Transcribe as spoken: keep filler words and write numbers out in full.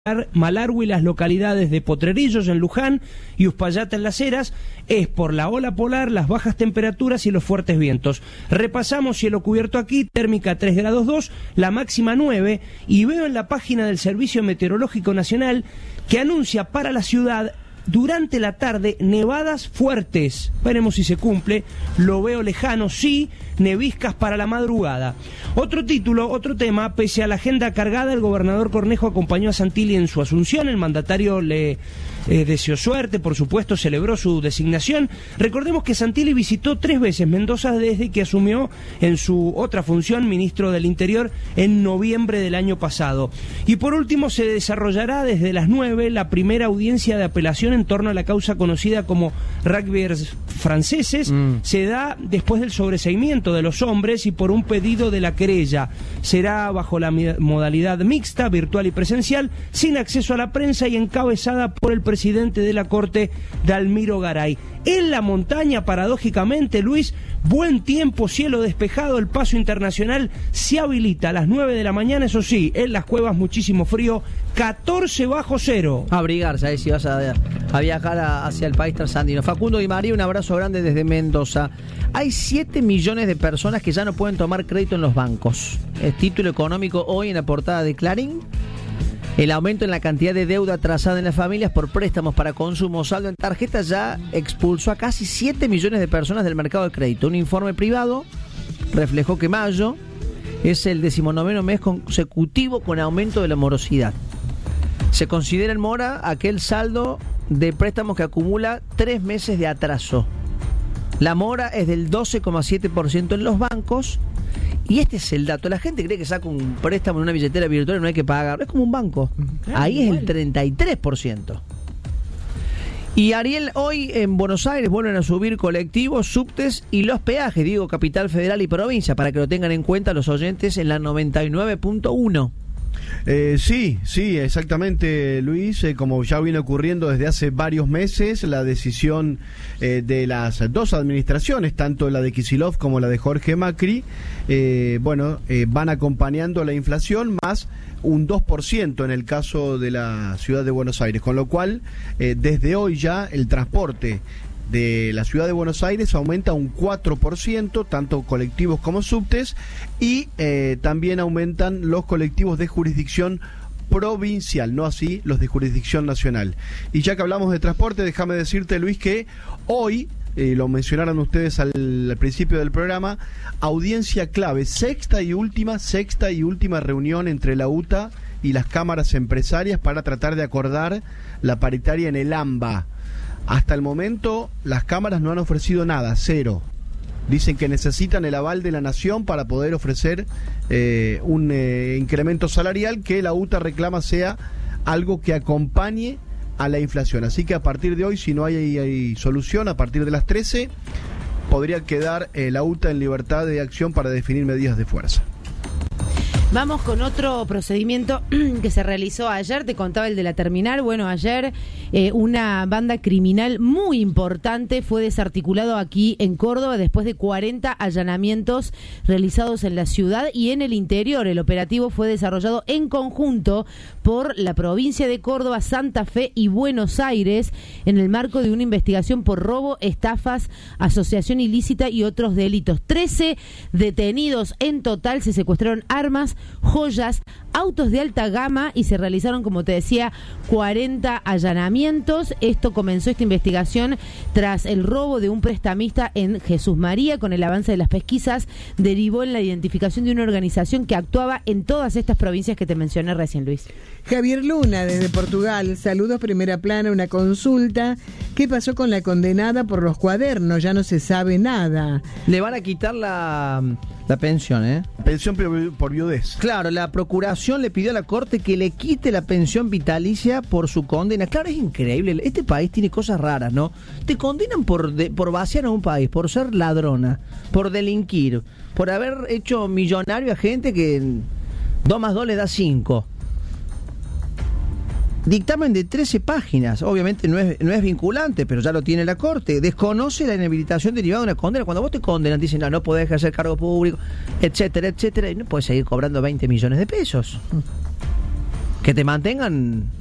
Malargüe y las localidades de Potrerillos en Luján y Uspallata en Las Heras es por la ola polar, las bajas temperaturas y los fuertes vientos. Repasamos cielo cubierto aquí, térmica tres grados dos, la máxima nueve, y veo en la página del Servicio Meteorológico Nacional que anuncia para la ciudad durante la tarde nevadas fuertes. Veremos si se cumple, lo veo lejano, sí, neviscas para la madrugada. Otro título, otro tema, pese a la agenda cargada, el gobernador Cornejo acompañó a Santilli en su asunción, el mandatario le eh, deseó suerte, por supuesto, celebró su designación. Recordemos que Santilli visitó tres veces Mendoza desde que asumió en su otra función, ministro del Interior, en noviembre del año pasado. Y por último, se desarrollará desde las nueve la primera audiencia de apelación en torno a la causa conocida como rugbyers franceses. Mm. Se da después del sobreseimiento de los hombres y por un pedido de la querella. Será bajo la modalidad mixta, virtual y presencial, sin acceso a la prensa y encabezada por el presidente de la Corte, Dalmiro Garay. En la montaña, paradójicamente, Luis, buen tiempo, cielo despejado, el paso internacional se habilita a las nueve de la mañana, eso sí, en las cuevas muchísimo frío, catorce bajo cero. Abrigarse ahí si vas a, a viajar a, hacia el país trasandino. Facundo y María, un abrazo grande desde Mendoza. Hay siete millones de personas que ya no pueden tomar crédito en los bancos. El título económico hoy en la portada de Clarín. El aumento en la cantidad de deuda atrasada en las familias por préstamos para consumo o saldo en tarjetas ya expulsó a casi siete millones de personas del mercado de crédito. Un informe privado reflejó que mayo es el decimonoveno mes consecutivo con aumento de la morosidad. Se considera en mora aquel saldo de préstamos que acumula tres meses de atraso. La mora es del doce coma siete por ciento en los bancos. Y este es el dato. La gente cree que saca un préstamo en una billetera virtual y no hay que pagar. Es como un banco. Claro, ahí igual. Es el treinta y tres por ciento. Y Ariel, hoy en Buenos Aires vuelven a subir colectivos, subtes y los peajes, digo, Capital Federal y provincia, para que lo tengan en cuenta los oyentes en la noventa y nueve punto uno. Eh, sí, sí, exactamente, Luis, eh, como ya viene ocurriendo desde hace varios meses, la decisión eh, de las dos administraciones, tanto la de Kicillof como la de Jorge Macri, eh, bueno, eh, van acompañando la inflación más un dos por ciento en el caso de la ciudad de Buenos Aires, con lo cual eh, desde hoy ya el transporte de la ciudad de Buenos Aires aumenta un cuatro por ciento, tanto colectivos como subtes, y eh, también aumentan los colectivos de jurisdicción provincial, no así los de jurisdicción nacional. Y ya que hablamos de transporte, déjame decirte, Luis, que hoy, eh, lo mencionaron ustedes al, al principio del programa, audiencia clave, sexta y última, sexta y última reunión entre la U T A y las cámaras empresarias para tratar de acordar la paritaria en el AMBA. Hasta el momento las cámaras no han ofrecido nada, cero. Dicen que necesitan el aval de la nación para poder ofrecer eh, un eh, incremento salarial que la U T A reclama sea algo que acompañe a la inflación. Así que a partir de hoy, si no hay, hay solución, a partir de las trece, podría quedar eh, la U T A en libertad de acción para definir medidas de fuerza. Vamos con otro procedimiento que se realizó ayer, te contaba el de la terminal. Bueno, ayer eh, una banda criminal muy importante fue desarticulado aquí en Córdoba después de cuarenta allanamientos realizados en la ciudad y en el interior. El operativo fue desarrollado en conjunto por la provincia de Córdoba, Santa Fe y Buenos Aires en el marco de una investigación por robo, estafas, asociación ilícita y otros delitos. trece detenidos en total, se secuestraron armas, joyas, autos de alta gama y se realizaron, como te decía, cuarenta allanamientos. Esto comenzó, esta investigación, tras el robo de un prestamista en Jesús María. Con el avance de las pesquisas derivó en la identificación de una organización que actuaba en todas estas provincias que te mencioné recién, Luis. Javier Luna, desde Portugal. Saludos, Primera Plana, una consulta. ¿Qué pasó con la condenada por los cuadernos? Ya no se sabe nada. Le van a quitar la, la pensión, ¿eh? Pensión por, por viudez. Claro, la procuración le pidió a la Corte que le quite la pensión vitalicia por su condena. Claro, es increíble. Este país tiene cosas raras, ¿no? Te condenan por, de, por vaciar a un país, por ser ladrona, por delinquir, por haber hecho millonario a gente que dos más dos le da cinco. Dictamen de trece páginas, obviamente no es, no es vinculante, pero ya lo tiene la Corte. Desconoce la inhabilitación derivada de una condena. Cuando vos te condenan, dicen, no, no podés ejercer cargo público, etcétera, etcétera, y no podés seguir cobrando veinte millones de pesos. Que te mantengan